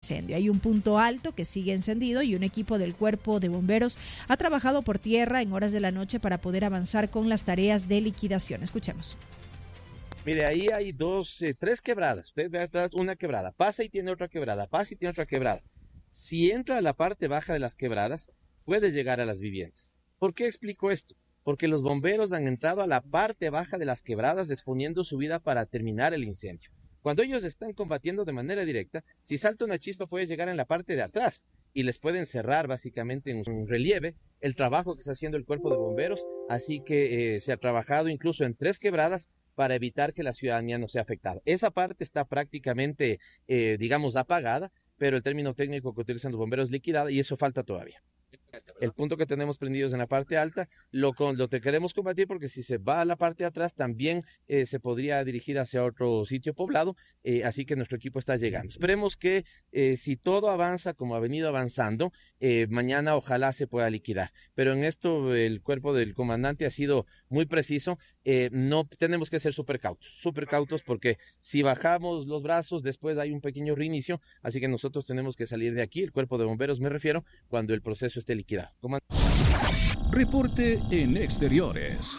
incendio. Hay un punto alto que sigue encendido y un equipo del Cuerpo de Bomberos ha trabajado por tierra en horas de la noche para poder avanzar con las tareas de liquidación. Escuchemos. Mire, ahí hay tres quebradas. Usted ve atrás una quebrada, pasa y tiene otra quebrada, pasa y tiene otra quebrada. Si entra a la parte baja de las quebradas, puede llegar a las viviendas. ¿Por qué explico esto? Porque los bomberos han entrado a la parte baja de las quebradas exponiendo su vida para terminar el incendio. Cuando ellos están combatiendo de manera directa, si salta una chispa puede llegar en la parte de atrás y les pueden cerrar básicamente en un relieve el trabajo que está haciendo el cuerpo de bomberos, así que se ha trabajado incluso en 3 quebradas para evitar que la ciudadanía no sea afectada. Esa parte está prácticamente, apagada, pero el término técnico que utilizan los bomberos es liquidada y eso falta todavía. El punto que tenemos prendidos en la parte alta lo que queremos combatir, porque si se va a la parte de atrás también se podría dirigir hacia otro sitio poblado, así que nuestro equipo está llegando. Esperemos que si todo avanza como ha venido avanzando, mañana ojalá se pueda liquidar, pero en esto el cuerpo del comandante ha sido muy preciso. No tenemos que ser súper cautos, porque si bajamos los brazos después hay un pequeño reinicio, así que nosotros tenemos que salir de aquí, el cuerpo de bomberos me refiero, cuando el proceso esté liquidado. Reporte en exteriores.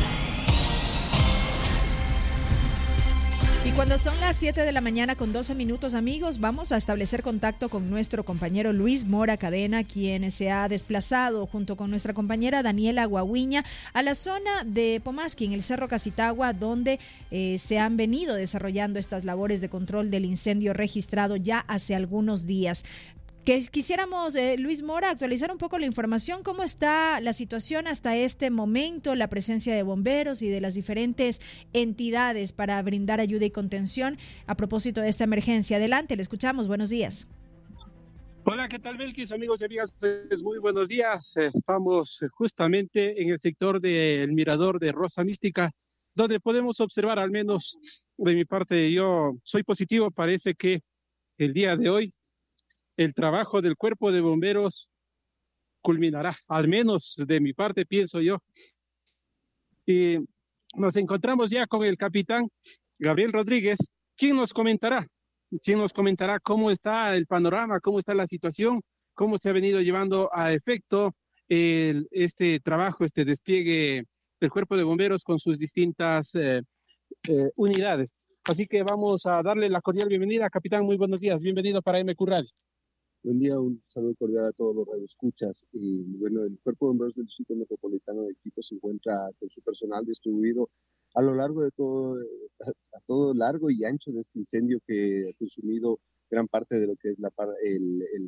Y cuando son las 7 de la mañana con 12 minutos, amigos, vamos a establecer contacto con nuestro compañero Luis Mora Cadena, quien se ha desplazado junto con nuestra compañera Daniela Guaguiña a la zona de Pomasqui, en el Cerro Casitagua, donde se han venido desarrollando estas labores de control del incendio registrado ya hace algunos días. Que quisiéramos, Luis Mora, actualizar un poco la información, cómo está la situación hasta este momento, la presencia de bomberos y de las diferentes entidades para brindar ayuda y contención a propósito de esta emergencia. Adelante, le escuchamos. Buenos días. Hola, ¿qué tal, Belkis? Amigos y amigas, pues muy buenos días. Estamos justamente en el sector del Mirador de Rosa Mística, donde podemos observar, al menos de mi parte, yo soy positivo. Parece que el día de hoy el trabajo del Cuerpo de Bomberos culminará, al menos de mi parte, pienso yo. Y nos encontramos ya con el capitán Gabriel Rodríguez, quien nos comentará cómo está el panorama, cómo está la situación, cómo se ha venido llevando a efecto este trabajo, este despliegue del Cuerpo de Bomberos con sus distintas unidades. Así que vamos a darle la cordial bienvenida. Capitán, muy buenos días, bienvenido para MQ Radio. Buen día, un saludo cordial a todos los radioescuchas. Y bueno, el Cuerpo de Bomberos del Distrito Metropolitano de Quito se encuentra con su personal distribuido a lo largo de todo largo y ancho de este incendio que ha consumido gran parte de lo que es el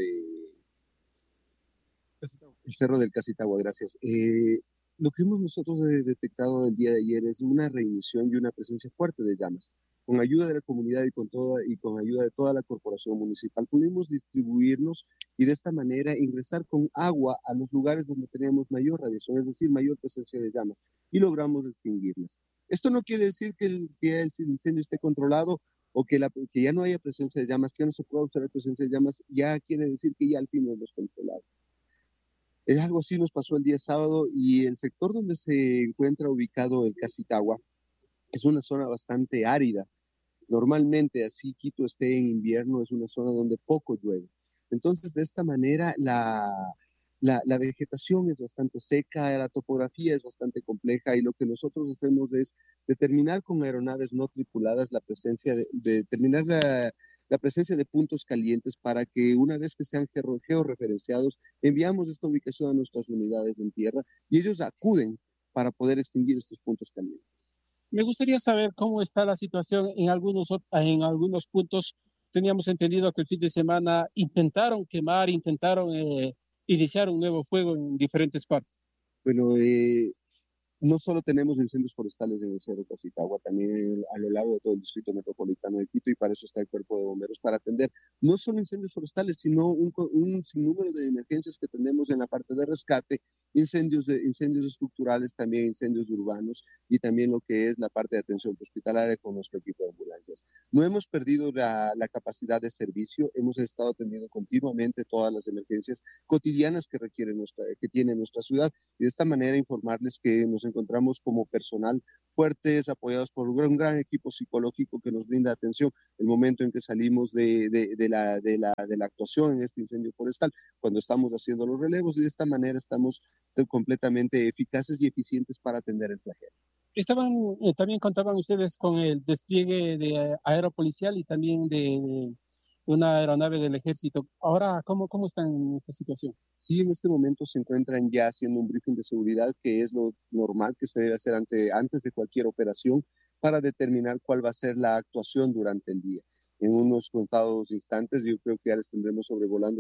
cerro del Casitagua. Gracias. Lo que hemos nosotros detectado el día de ayer es una reinición y una presencia fuerte de llamas. Con ayuda de la comunidad y con ayuda de toda la corporación municipal, pudimos distribuirnos y de esta manera ingresar con agua a los lugares donde teníamos mayor radiación, es decir, mayor presencia de llamas, y logramos extinguirlas. Esto no quiere decir que el incendio esté controlado o que ya no haya presencia de llamas, que no se pueda usar la presencia de llamas, ya quiere decir que ya al fin lo hemos controlado. Algo así nos pasó el día sábado, y el sector donde se encuentra ubicado el Casitagua es una zona bastante árida. Normalmente, así Quito esté en invierno, es una zona donde poco llueve. Entonces, de esta manera, la vegetación es bastante seca, la topografía es bastante compleja, y lo que nosotros hacemos es determinar con aeronaves no tripuladas la presencia determinar la presencia de puntos calientes, para que una vez que sean georreferenciados, enviamos esta ubicación a nuestras unidades en tierra y ellos acuden para poder extinguir estos puntos calientes. Me gustaría saber cómo está la situación en algunos puntos. Teníamos entendido que el fin de semana intentaron iniciar un nuevo fuego en diferentes partes. Bueno, no solo tenemos incendios forestales en el Cerro Casitagua, también a lo largo de todo el Distrito Metropolitano de Quito, y para eso está el Cuerpo de Bomberos, para atender no solo incendios forestales, sino un sinnúmero de emergencias que tenemos en la parte de rescate, incendios estructurales, también incendios urbanos, y también lo que es la parte de atención hospitalaria con nuestro equipo de ambulancias. No hemos perdido la capacidad de servicio, hemos estado atendiendo continuamente todas las emergencias cotidianas que tiene nuestra ciudad, y de esta manera informarles que nos encontramos como personal fuertes, apoyados por un gran equipo psicológico que nos brinda atención el momento en que salimos de la actuación en este incendio forestal, cuando estamos haciendo los relevos, y de esta manera estamos completamente eficaces y eficientes para atender el flagelo. También contaban ustedes con el despliegue de aeropolicial y también de una aeronave del ejército. Ahora, ¿cómo están en esta situación? Sí, en este momento se encuentran ya haciendo un briefing de seguridad, que es lo normal que se debe hacer antes de cualquier operación, para determinar cuál va a ser la actuación durante el día. En unos contados instantes, yo creo que ya les tendremos sobrevolando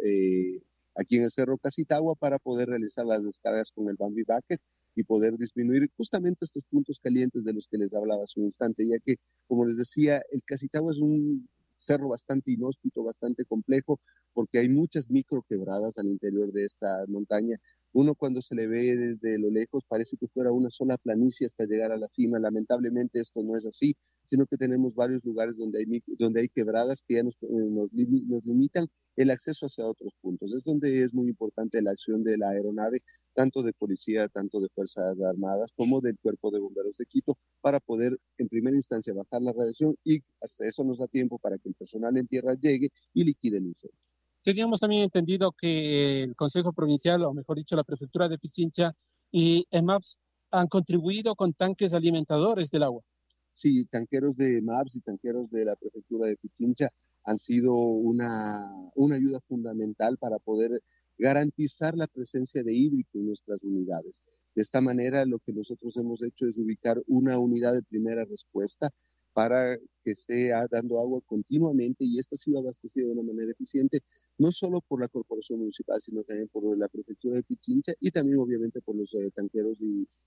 aquí en el Cerro Casitagua para poder realizar las descargas con el Bambi Bucket y poder disminuir justamente estos puntos calientes de los que les hablaba hace un instante, ya que, como les decía, el Casitagua es un cerro bastante inhóspito, bastante complejo, porque hay muchas microquebradas al interior de esta montaña. Uno, cuando se le ve desde lo lejos, parece que fuera una sola planicie hasta llegar a la cima. Lamentablemente esto no es así, sino que tenemos varios lugares donde hay quebradas que ya nos limitan el acceso hacia otros puntos. Es donde es muy importante la acción de la aeronave, tanto de policía, tanto de Fuerzas Armadas, como del Cuerpo de Bomberos de Quito, para poder en primera instancia bajar la radiación, y hasta eso nos da tiempo para que el personal en tierra llegue y liquide el incendio. Teníamos también entendido que el Consejo Provincial, o mejor dicho, la Prefectura de Pichincha y EMAPS han contribuido con tanques alimentadores del agua. Sí, tanqueros de EMAPS y tanqueros de la Prefectura de Pichincha han sido una ayuda fundamental para poder garantizar la presencia de hídrico en nuestras unidades. De esta manera, lo que nosotros hemos hecho es ubicar una unidad de primera respuesta para que esté dando agua continuamente, y esta ha sido abastecida de una manera eficiente, no solo por la Corporación Municipal, sino también por la Prefectura de Pichincha y también obviamente por los tanqueros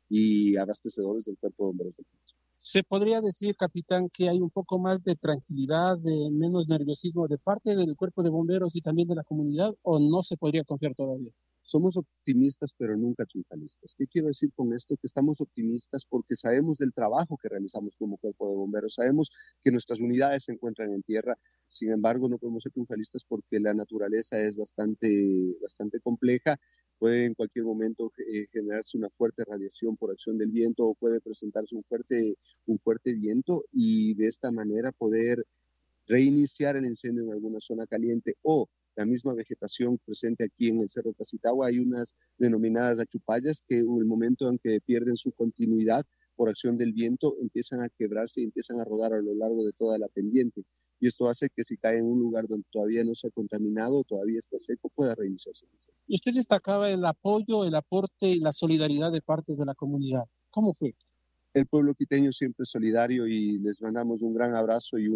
y abastecedores del Cuerpo de Bomberos del Quito. ¿Se podría decir, capitán, que hay un poco más de tranquilidad, de menos nerviosismo de parte del Cuerpo de Bomberos y también de la comunidad, o no se podría confiar todavía? Somos optimistas, pero nunca triunfalistas. ¿Qué quiero decir con esto? Que estamos optimistas porque sabemos del trabajo que realizamos como Cuerpo de Bomberos, sabemos que nuestras unidades se encuentran en tierra. Sin embargo, no podemos ser triunfalistas porque la naturaleza es bastante compleja. Puede en cualquier momento generarse una fuerte radiación por acción del viento, o puede presentarse un fuerte viento, y de esta manera poder reiniciar el incendio en alguna zona caliente, o la misma vegetación presente aquí en el Cerro Casitagua. Hay unas denominadas achupallas que en el momento en que pierden su continuidad por acción del viento empiezan a quebrarse y empiezan a rodar a lo largo de toda la pendiente. Y esto hace que si cae en un lugar donde todavía no se ha contaminado, todavía está seco, pueda reiniciarse el incendio. Y usted destacaba el apoyo, el aporte y la solidaridad de parte de la comunidad. ¿Cómo fue? El pueblo quiteño siempre es solidario, y les mandamos un gran abrazo y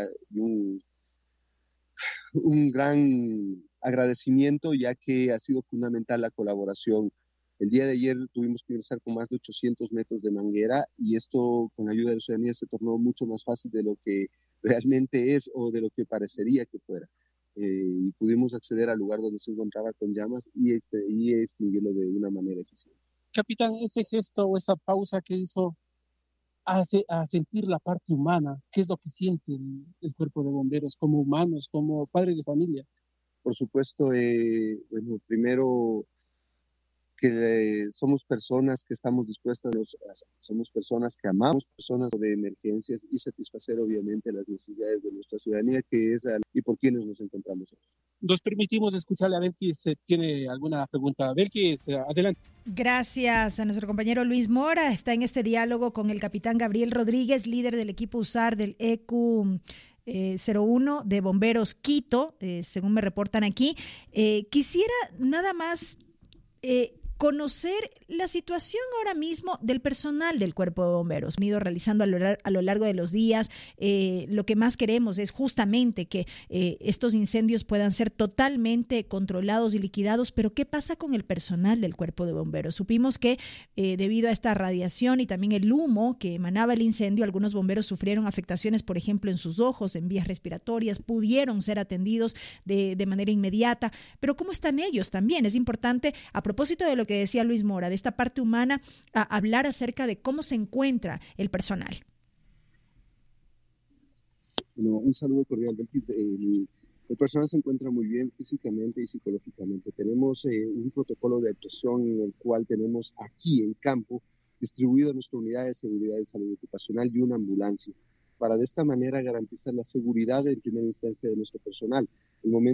un gran agradecimiento, ya que ha sido fundamental la colaboración. El día de ayer tuvimos que ingresar con más de 800 metros de manguera, y esto, con ayuda de la ciudadanía, se tornó mucho más fácil de lo que realmente es o de lo que parecería que fuera. Y pudimos acceder al lugar donde se encontraba con llamas y extinguirlo de una manera eficiente. Capitán, ese gesto o esa pausa que hizo hace a sentir la parte humana. ¿Qué es lo que siente el Cuerpo de Bomberos como humanos, como padres de familia? Por supuesto, primero que somos personas que estamos dispuestas, somos personas que amamos, personas de emergencias, y satisfacer obviamente las necesidades de nuestra ciudadanía, que es y por quienes nos encontramos hoy. Nos permitimos escucharle a Belkis, tiene alguna pregunta. Belkis, adelante. Gracias a nuestro compañero Luis Mora. Está en este diálogo con el capitán Gabriel Rodríguez, líder del equipo USAR del EQ 01 de Bomberos Quito, según me reportan aquí. Quisiera nada más conocer la situación ahora mismo del personal del Cuerpo de Bomberos. Han ido realizando a lo largo de los días. Lo que más queremos es justamente que estos incendios puedan ser totalmente controlados y liquidados, pero ¿qué pasa con el personal del Cuerpo de Bomberos? Supimos que debido a esta radiación y también el humo que emanaba el incendio, algunos bomberos sufrieron afectaciones, por ejemplo, en sus ojos, en vías respiratorias, pudieron ser atendidos de manera inmediata, pero ¿cómo están ellos también? Es importante, a propósito de lo que decía Luis Mora, de esta parte humana, a hablar acerca de cómo se encuentra el personal. Bueno, un saludo cordial, Belkis. El personal se encuentra muy bien físicamente y psicológicamente. Tenemos un protocolo de actuación en el cual tenemos aquí en campo distribuido nuestra unidad de seguridad y salud ocupacional y una ambulancia, para de esta manera garantizar la seguridad en primera instancia de nuestro personal. El momento